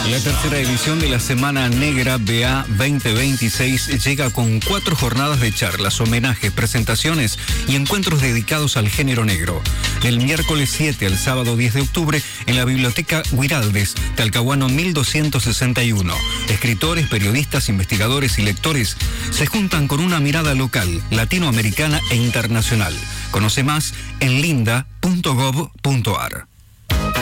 La tercera edición de la Semana Negra BA 2026 llega con 4 jornadas de charlas, homenajes, presentaciones y encuentros dedicados al género negro. Del miércoles 7 al sábado 10 de octubre en la Biblioteca Guiraldes, Talcahuano 1261. Escritores, periodistas, investigadores y lectores se juntan con una mirada local, latinoamericana e internacional. Conoce más en linda.gov.ar.